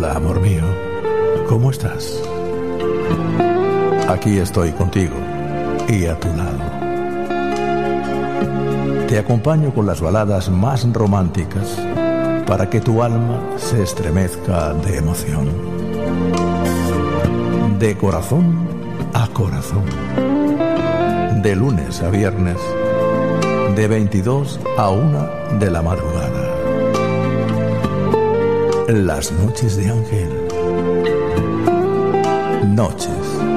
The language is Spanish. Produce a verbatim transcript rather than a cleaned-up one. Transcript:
Hola, amor mío. ¿Cómo estás? Aquí estoy contigo y a tu lado. Te acompaño con las baladas más románticas para que tu alma se estremezca de emoción. De corazón a corazón. De lunes a viernes. De veintidós a una de la madrugada. Las noches de Ángel. Noches